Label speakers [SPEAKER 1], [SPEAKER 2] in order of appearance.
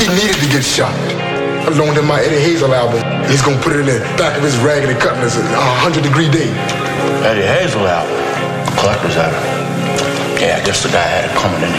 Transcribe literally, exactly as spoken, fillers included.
[SPEAKER 1] he needed to get shot. I loaned him my Eddie Hazel album. He's gonna put it in the back of his Raggedy Cutlass, a hundred degree day.
[SPEAKER 2] Eddie Hazel album. Collector's item. Yeah, I guess the guy had it coming in.